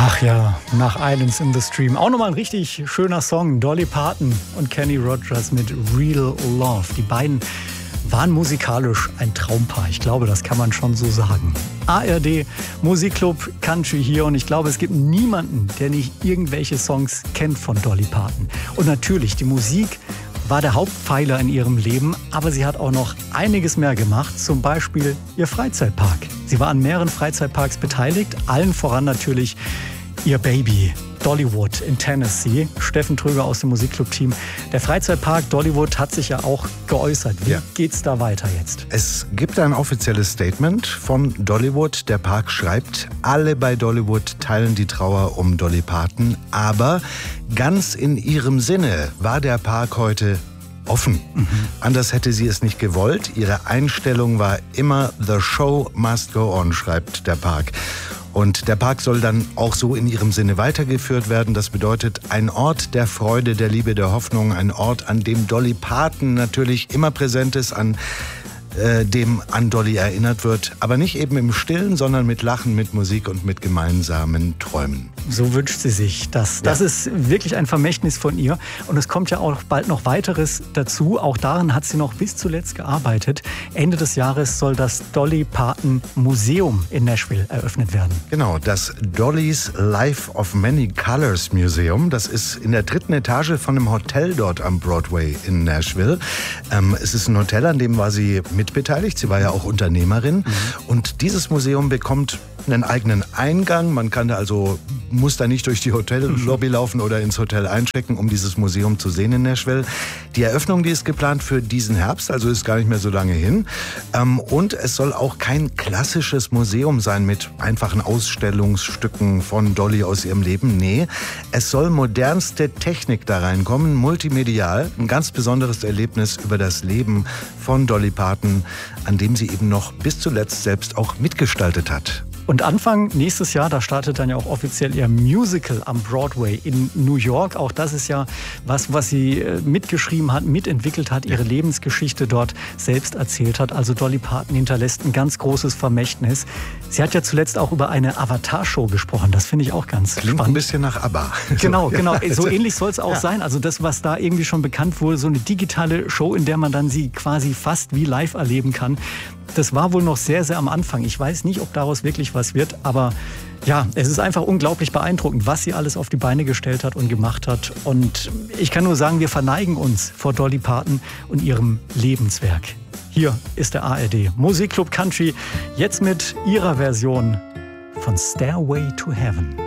Ach ja, nach Islands in the Stream. Auch nochmal ein richtig schöner Song. Dolly Parton und Kenny Rogers mit Real Love. Die beiden waren musikalisch ein Traumpaar. Ich glaube, das kann man schon so sagen. ARD Musikclub Country hier und ich glaube, es gibt niemanden, der nicht irgendwelche Songs kennt von Dolly Parton. Und natürlich, die Musik war der Hauptpfeiler in ihrem Leben, aber sie hat auch noch einiges mehr gemacht, zum Beispiel ihr Freizeitpark. Sie war an mehreren Freizeitparks beteiligt, allen voran natürlich ihr Baby Dollywood in Tennessee. Steffen Tröger aus dem Musikclub-Team. Der Freizeitpark Dollywood hat sich ja auch geäußert. Wie geht's da weiter jetzt? Es gibt ein offizielles Statement von Dollywood. Der Park schreibt, alle bei Dollywood teilen die Trauer um Dolly Parton. Aber ganz in ihrem Sinne war der Park heute offen. Anders hätte sie es nicht gewollt. Ihre Einstellung war immer "The show must go on", schreibt der Park. Und der Park soll dann auch so in ihrem Sinne weitergeführt werden. Das bedeutet ein Ort der Freude, der Liebe, der Hoffnung. Ein Ort, an dem Dolly Parton natürlich immer präsent ist, an dem an Dolly erinnert wird. Aber nicht eben im Stillen, sondern mit Lachen, mit Musik und mit gemeinsamen Träumen. So wünscht sie sich das. Das ist wirklich ein Vermächtnis von ihr. Und es kommt ja auch bald noch weiteres dazu. Auch daran hat sie noch bis zuletzt gearbeitet. Ende des Jahres soll das Dolly Parton Museum in Nashville eröffnet werden. Genau, das Dolly's Life of Many Colors Museum. Das ist in der 3. Etage von einem Hotel dort am Broadway in Nashville. Es ist ein Hotel, an dem war sie mitbeteiligt. Sie war ja auch Unternehmerin. Und dieses Museum bekommt einen eigenen Eingang. Man kann da also, muss da nicht durch die Hotellobby laufen oder ins Hotel einchecken, um dieses Museum zu sehen in Nashville. Die Eröffnung, die ist geplant für diesen Herbst, also ist gar nicht mehr so lange hin. Und es soll auch kein klassisches Museum sein mit einfachen Ausstellungsstücken von Dolly aus ihrem Leben. Nee, es soll modernste Technik da reinkommen, multimedial. Ein ganz besonderes Erlebnis über das Leben von Dolly Parton, an dem sie eben noch bis zuletzt selbst auch mitgestaltet hat. Und Anfang nächstes Jahr, da startet dann ja auch offiziell ihr Musical am Broadway in New York. Auch das ist ja was sie mitgeschrieben hat, mitentwickelt hat, ihre Lebensgeschichte dort selbst erzählt hat. Also Dolly Parton hinterlässt ein ganz großes Vermächtnis. Sie hat ja zuletzt auch über eine Avatar-Show gesprochen. Das finde ich auch ganz spannend. Klingt ein bisschen nach ABBA. Genau. So ähnlich soll es auch sein. Also das, was da irgendwie schon bekannt wurde, so eine digitale Show, in der man dann sie quasi fast wie live erleben kann. Das war wohl noch sehr, sehr am Anfang. Ich weiß nicht, ob daraus wirklich was wird, aber ja, es ist einfach unglaublich beeindruckend, was sie alles auf die Beine gestellt hat und gemacht hat. Und ich kann nur sagen, wir verneigen uns vor Dolly Parton und ihrem Lebenswerk. Hier ist der ARD Musikclub Country, jetzt mit ihrer Version von Stairway to Heaven.